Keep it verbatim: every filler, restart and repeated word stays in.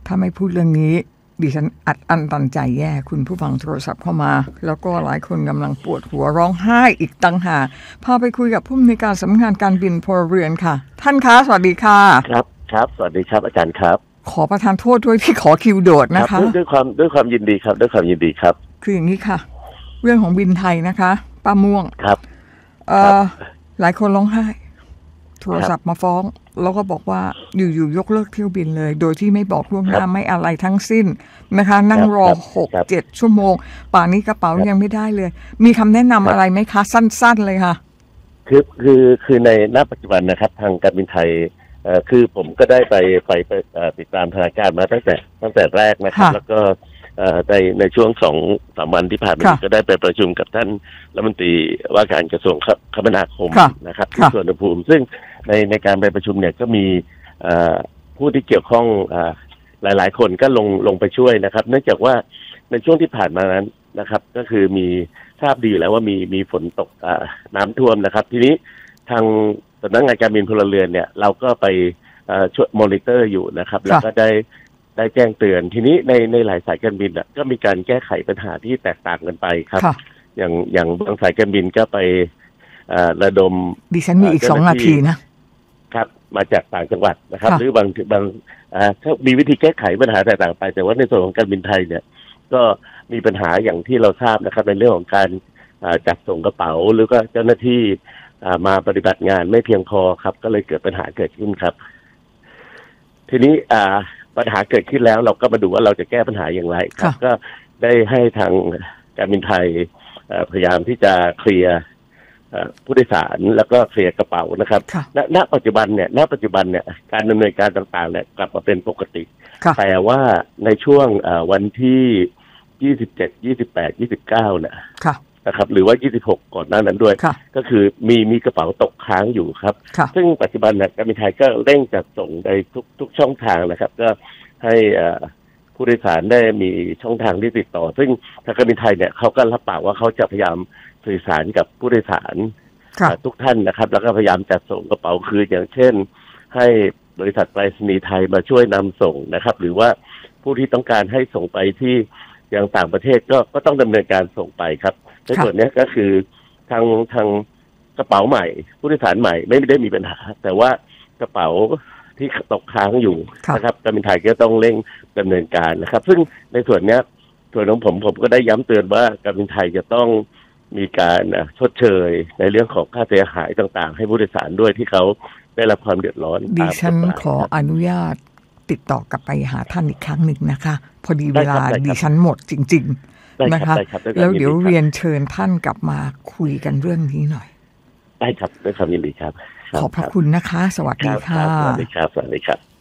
ถ้าไม่พูดเรื่องนี้ดิฉันอัดอั้นตันใจแย่คุณผู้ฟังโทรศัพท์เข้ามาแล้วก็หลายคนกำลังปวดหัวร้องไห้อีกต่างหากพาไปคุยกับผู้อำนวยการสำนักงานการบินพลเรือนค่ะท่านคะสวัสดีค่ะครับครับสวัสดีครับอาจารย์ครับขอประทานโทษด้วยที่ขอคิวโดดนะคะด้วยความด้วยความยินดีครับด้วยความยินดีครับคืออย่างนี้ค่ะเรื่องของบินไทยนะคะป้าม่วงครับเอ่อหลายคนร้องไห้โทรศัพท์มาฟ้องแล้วก็บอกว่าอยู่ๆยกเลิกเที่ยวบินเลยโดยที่ไม่บอกล่วงหน้าไม่อะไรทั้งสิ้นนะคะนั่งรอ หกเจ็ด ชั่วโมงป่านนี้กระเป๋ายังไม่ได้เลยมีคำแนะนำอะไรไหมคะสั้นๆเลยค่ะคือคือคือในณปัจจุบันนะครับทางการบินไทยเอ่อคือผมก็ได้ไปไปไปติดตามสถานการณ์มาตั้งแต่ตั้งแต่แรกนะครับแล้วก็ในในช่วงสองสามวันที่ผ่านมาก็ได้ไปประชุมกับท่านรัฐมนตรีว่าการกระทรวงคมนาคมนะครับที่สวนภูมิซึ่งในในการไปประชุมเนี่ยก็มีผู้ที่เกี่ยวข้องหลายๆคนก็ลงลงไปช่วยนะครับเนื่องจากว่าในช่วงที่ผ่านมานั้นนะครับก็คือมีทราบดีอยู่แล้วว่ามีมีฝนตกน้ำท่วมนะครับทีนี้ทางสำนักงานการบินพลเรือนเนี่ยเราก็ไปช่วยมอนิเตอร์อยู่นะครับแล้วก็ได้ได้แจ้งเตือนทีนี้ในในหลายสายการบินอ่ะก็มีการแก้ไขปัญหาที่แตกต่างกันไปครับอย่างอย่างบางสายการบินก็ไประดมดิฉันมีอีกสองนาทีนะครับมาจากต่างจังหวัดนะครับหรือบางบางถ้ามีวิธีแก้ไขปัญหาแตกต่างไปแต่ว่าในส่วนของการบินไทยเนี่ยก็มีปัญหาอย่างที่เราทราบนะครับในเรื่องของการจัดส่งกระเป๋าหรือก็เจ้าหน้าที่มาปฏิบัติงานไม่เพียงพอครับก็เลยเกิดปัญหาเกิดขึ้นครับทีนี้ปัญหาเกิดขึ้นแล้วเราก็มาดูว่าเราจะแก้ปัญหาอย่างไรครับก็ได้ให้ทางการบินไทยพยายามที่จะเคลียร์ผู้โดยสารแล้วก็เคลียร์กระเป๋านะครับณณปัจจุบันเนี่ยณปัจจุบันเนี่ยการดำเนินการต่างๆเนี่ยกลับมาเป็นปกติแต่ว่าในช่วงวันที่ยี่สิบเจ็ด ยี่สิบแปด ยี่สิบเก้าเนี่ยนะครับหรือว่ายี่สิบหกก่อนหน้านั้นด้วยก็คือมีมีกระเป๋าตกค้างอยู่ครับซึ่งปัจจุบันเนี่ยการบินไทยก็เร่งจัดส่งในทุกทุกช่องทางนะครับก็ให้ผู้โดยสารได้มีช่องทางที่ติดต่อซึ่งทางการบินไทยเนี่ยเขาก็รับปากว่าเขาจะพยายามสื่อสารกับผู้โดยสารทุกท่านนะครับแล้วก็พยายามจัดส่งกระเป๋าคืนอย่างเช่นให้บริษัทไปรษณีย์ไทยมาช่วยนำส่งนะครับหรือว่าผู้ที่ต้องการให้ส่งไปที่ยังต่างประเทศก็ก็ต้องดำเนินการส่งไปครับในส่วนนี้ก็คือทางทางกระเป๋าใหม่ผู้โดยสารใหม่ไม่ได้มีปัญหาแต่ว่ากระเป๋าที่ตกค้างอยู่นะครับการบินไทยก็ต้องเร่งดำเนินการนะครับซึ่งในส่วนนี้ส่วนของผมผมก็ได้ย้ำเตือนว่าการบินไทยจะต้องมีการชดเชยในเรื่องของค่าเสียหายต่างๆให้ผู้โดยสารด้วยที่เขาได้รับความเดือดร้อนดิฉันขออนุญาตติดต่อกลับไปหาท่านอีกครั้งหนึ่งนะคะพอดีเวลาดิฉันหมดจริงๆนะคะแล้วเดี๋ยวเรียนเชิญท่านกลับมาคุยกันเรื่องนี้หน่อยได้ครับด้วยความยินดีครับขอบพระคุณนะคะสวัสดีค่ะสวัสดีครับสวัสดีครับ